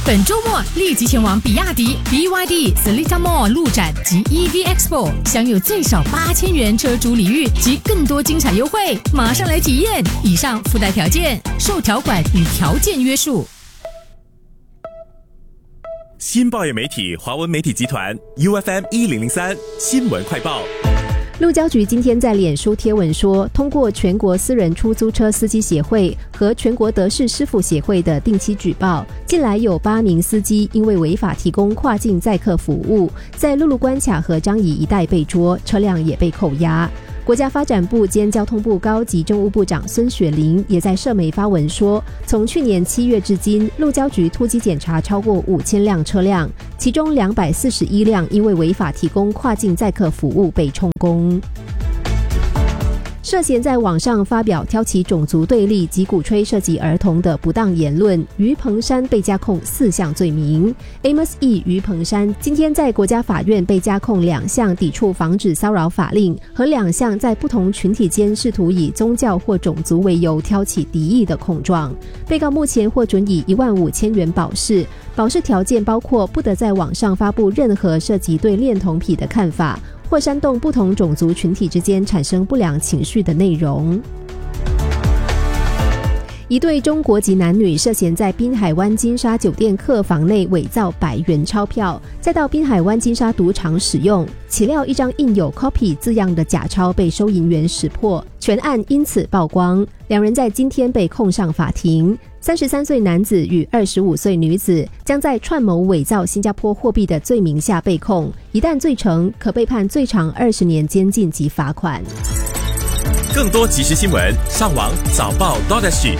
本周末立即前往比亚迪 BYD Seletar Mall 路展及 EV Expo， 享有最少8000元车主礼遇及更多精彩优惠，马上来体验！以上附带条件，受条款与条件约束。 新报业媒体华文媒体集团 UFM1003 新闻快报。 路交局今天在脸书贴文说，通过全国私人出租车司机协会和全国德士师傅协会的定期举报，近来有8名司机因为违法提供跨境载客服务，在陆路关卡和樟宜一带被捉，车辆也被扣押。国家发展部兼交通部高级政务部长孙雪玲也在社媒发文说，从去年7月至今，路交局突击检查超过5000辆车辆，其中241辆因为违法提供跨境载客服务被充公。涉嫌在网上发表挑起种族对立及鼓吹涉及儿童的不当言论，于鹏山被加控4项罪名。Amos E. 于鹏山今天在国家法院被加控2项抵触防止骚扰法令和2项在不同群体间试图以宗教或种族为由挑起敌意的控状。被告目前获准以15000元保释，保释条件包括不得在网上发布任何涉及对恋童癖的看法，或煽动不同种族群体之间产生不良情绪的内容。一对中国籍男女涉嫌在滨海湾金沙酒店客房内伪造100元钞票，再到滨海湾金沙赌场使用，岂料一张印有 copy 字样的假钞被收银员识破，全案因此曝光。2人在今天被控上法庭。33岁男子与25岁女子将在串谋伪造新加坡货币的罪名下被控，一旦罪成，可被判最长20年监禁及罚款。 更多即时新闻，上网早报 .SG。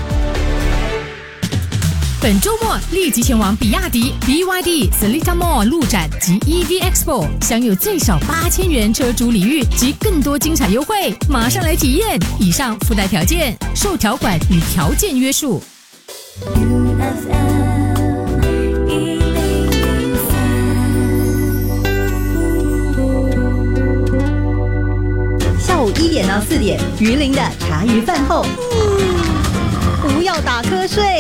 本周末立即前往比亚迪 BYD Seletar Mall 路展及 EV Expo， 享有最少8000元车主礼遇及更多精彩优惠，马上来体验！以上附带条件，受条款与条件约束。 下午1点到4点，鱼鳞的茶余饭后，不要打瞌睡。